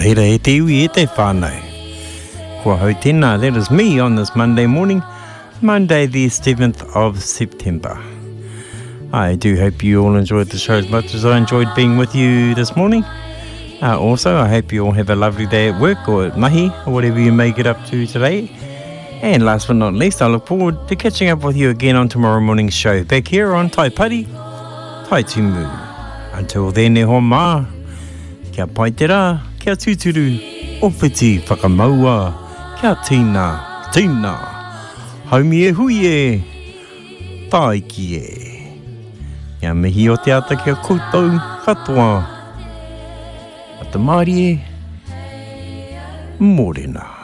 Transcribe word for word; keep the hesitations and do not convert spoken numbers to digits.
reira e te iwi e te whānau. Kua hau tēnā, that is me on this Monday morning, Monday the seventh of September. I do hope you all enjoyed the show as much as I enjoyed being with you this morning. Uh, also, I hope you all have a lovely day at work or at mahi, or whatever you may get up to today. And last but not least, I look forward to catching up with you again on tomorrow morning's show, back here on Tai Pari, Tai Tumu. Until then, e ho mā, kia pai te rā, kia tūturu, ofiti whakamaua, kia tīna, tīna, haumi e hui e, tai ki e. Kia mihi o te ata kia koutou katoa. A te Māori e, mōrena.